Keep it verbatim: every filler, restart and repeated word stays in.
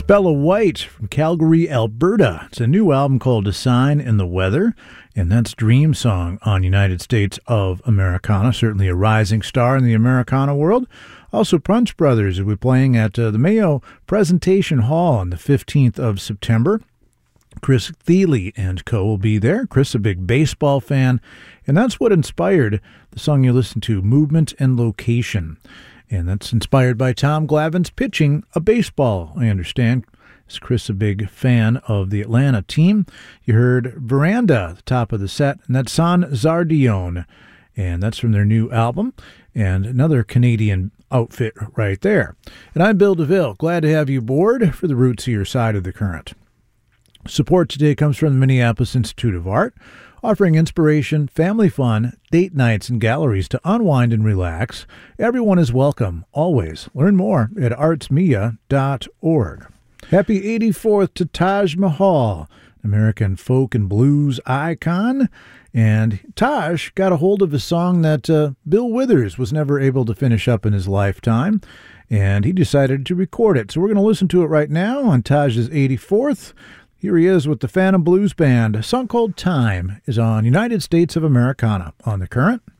Bella White from Calgary, Alberta. It's a new album called A Sign in the Weather, and that's Dream Song on United States of Americana. Certainly a rising star in the Americana world. Also, Punch Brothers will be playing at uh, the Mayo Presentation Hall on the fifteenth of September. Chris Thile and co. will be there. Chris, a big baseball fan, and that's what inspired the song you listen to, Movement and Location. And that's inspired by Tom Glavine's pitching a baseball, I understand. Is Chris a big fan of the Atlanta team? You heard Veranda at the top of the set, and that's San Zardione. And that's from their new album, and another Canadian outfit right there. And I'm Bill DeVille. Glad to have you aboard for the Roots of Your Side of the Current. Support today comes from the Minneapolis Institute of Art, offering inspiration, family fun, date nights, and galleries to unwind and relax. Everyone is welcome, always. Learn more at arts mia dot org. Happy eighty-fourth to Taj Mahal, American folk and blues icon. And Taj got a hold of a song that uh, Bill Withers was never able to finish up in his lifetime, and he decided to record it. So we're going to listen to it right now on Taj's eighty-fourth. Here he is with the Phantom Blues Band. A song called Time is on United States of Americana on The Current.